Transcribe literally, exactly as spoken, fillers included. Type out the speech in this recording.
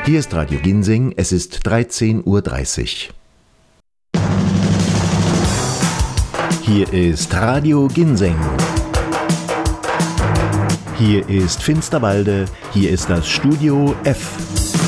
Hier ist Radio Ginseng, es ist dreizehn Uhr dreißig. Hier ist Radio Ginseng. Hier ist Finsterwalde, hier ist das Studio F.